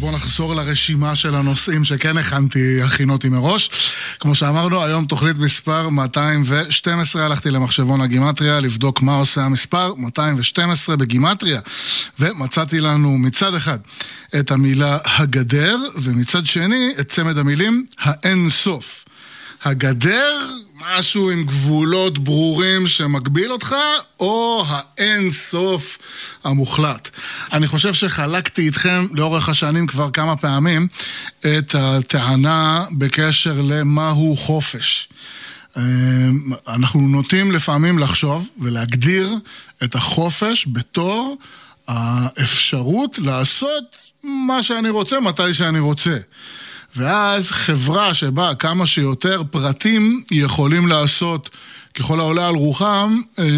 בואו נחזור לרשימה של הנושאים שכן הכנתי מראש. כמו שאמרנו, היום תוכנית מספר 212, הלכתי למחשבון הגימטריה לבדוק מה עושה המספר 212 בגימטריה, ומצאתי לנו מצד אחד את המילה הגדר, ומצד שני את צמד המילים האין סוף. הגדר, משהו עם גבולות ברורים שמגביל אותך, או האין סוף המוחלט. אני חושב שחלקתי איתכם לאורך השנים כבר כמה פעמים את הטענה בקשר למהו חופש. אנחנו נוטים לפעמים לחשוב ולהגדיר את החופש בתור האפשרות לעשות מה שאני רוצה, מתי שאני רוצה. ואז חברה שבה כמה שיותר פרטים יכולים לעשות ככל העולה על רוחם,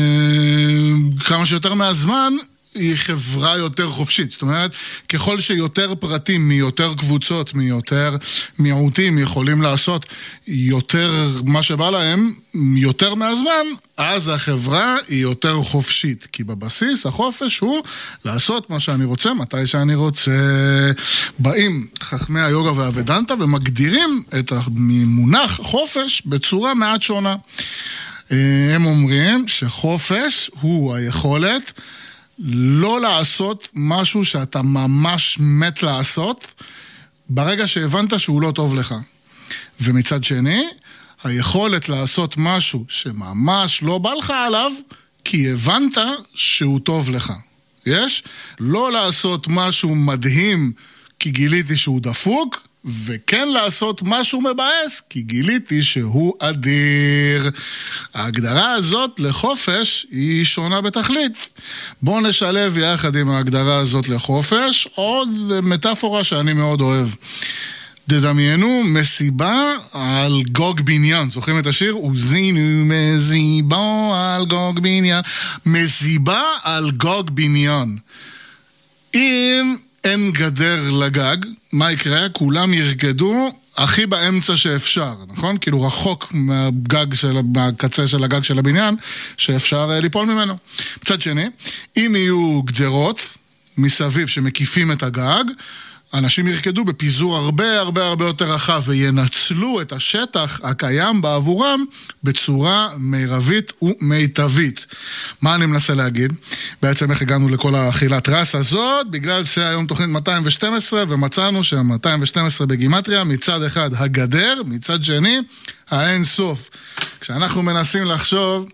כמה שיותר מהזמן, היא חברה יותר חופשית. זאת אומרת, ככל שיותר פרטים מיותר קבוצות, מיותר מיעוטים יכולים לעשות יותר מה שבא להם, יותר מהזמן, אז החברה היא יותר חופשית. כי בבסיס החופש הוא לעשות מה שאני רוצה, מתי שאני רוצה. באים חכמי היוגה והוודנטה ומגדירים את המונח חופש בצורה מעט שונה. הם אומרים שחופש הוא היכולת לא לעשות משהו שאתה ממש מת לעשות, ברגע שהבנת שהוא לא טוב לך. ומצד שני, היכולת לעשות משהו שממש לא בא לך עליו, כי הבנת שהוא טוב לך. יש? לא לעשות משהו מדהים, כי גיליתי שהוא דפוק, וכן לעשות משהו מבאס, כי גיליתי שהוא אדיר. ההגדרה הזאת לחופש היא שונה בתכלית. בואו נשלב יחד עם ההגדרה הזאת לחופש עוד מטאפורה שאני מאוד אוהב. תדמיינו מסיבה על גוג בניין. זוכרים את השיר? עוזינו מסיבה על גוג בניין. מסיבה על גוג בניין. אם אין גדר לגג, מה יקרה? כולם ירקדו הכי באמצע שאפשר, נכון? כאילו רחוק מהקצה של הגג של הבניין, שאפשר ליפול ממנו. מצד שני, אם יהיו גדרות מסביב שמקיפים את הגג, אנשים ירקדו בפיזור הרבה יותר רחב, וינצלו את השטח הקיים בעבורם בצורה מירבית ומיטבית. מה אני מנסה להגיד? בעצם איך הגענו לכל האכילת רס הזאת? בגלל שהיום תוכנית 212, ומצאנו שה-212 בגימטריה, מצד אחד הגדר, מצד שני האין סוף. כשאנחנו מנסים לחשוב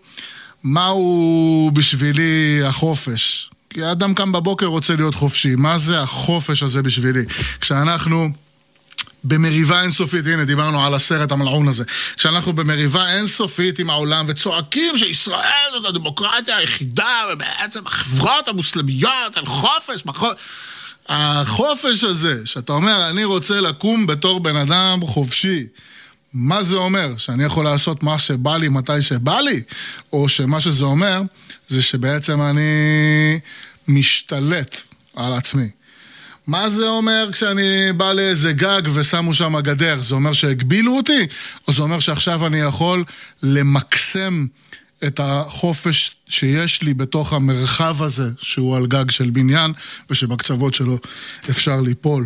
מהו בשבילי החופש, כי האדם קם בבוקר רוצה להיות חופשי. מה זה החופש הזה בשבילי? כשאנחנו במריבה אינסופית, הנה דיברנו על הסרט המלעון הזה, כשאנחנו במריבה אינסופית עם העולם וצועקים שישראל זאת הדמוקרטיה היחידה ובעצם החברות המוסלמיות על חופש, החופש הזה שאתה אומר אני רוצה לקום בתור בן אדם חופשי, מה זה אומר? שאני יכול לעשות מה שבא לי מתי שבא לי? או שמה שזה אומר זה שבעצם אני משתלט על עצמי. מה זה אומר כשאני בא לאיזה גג ושמו שם גדר? זה אומר שהגבילו אותי? או זה אומר שעכשיו אני יכול למקסם את החופש שיש לי בתוך המרחב הזה, שהוא על גג של בניין, ושבקצוות שלו אפשר ליפול.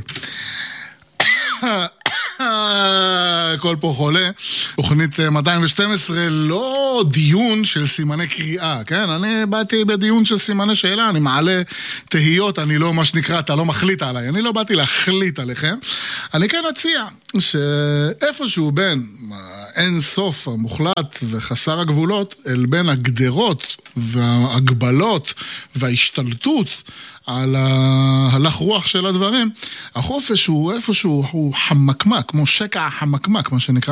כל פה חולה. תוכנית 212 לא דיון של סימני קריאה, כן? אני באתי בדיון של סימני שאלה, אני מעלה תהיות, אני לא מה שנקרא, אתה לא מחליט עליי, אני לא באתי להחליט עליכם. אני כן אציע שאיפשהו בין אין סוף המוחלט וחסר הגבולות, אל בין הגדרות וההגבלות וההשתלטות על ההלך רוח של הדברים, החופש הוא איפשהו, הוא חמקמק, כמו שקע חמקמק, מה שנקרא,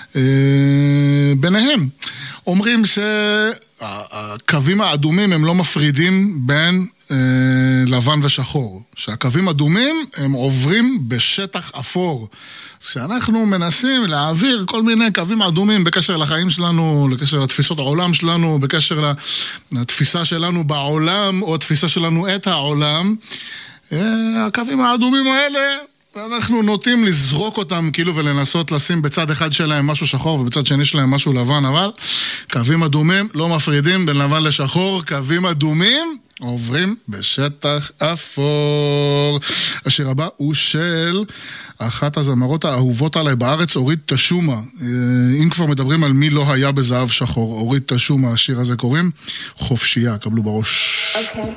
ביניהם. אומרים שהקווים האדומים הם לא מפרידים בין לבן ושחור, שהקווים אדומים הם עוברים בשטח אפור. אז כשאנחנו מנסים להעביר כל מיני קווים אדומים בקשר לחיים שלנו, בקשר לתפיסות העולם שלנו, בקשר לתפיסה שלנו בעולם, או התפיסה שלנו את העולם, הקווים האדומים האלה אנחנו נוטים לזרוק אותם כאילו ולנסות לשים בצד אחד שלהם משהו שחור ובצד שני שלהם משהו לבן, אבל קווים אדומים לא מפרידים בין לבן לשחור, קווים אדומים עוברים בשטח אפור. השיר הבא הוא של אחת הזמרות האהובות עליי בארץ, אורית תשומה. אם כבר מדברים על מי לא היה בזהב שחור, אורית תשומה, השיר הזה קוראים חופשייה, קבלו בראש. אוקיי.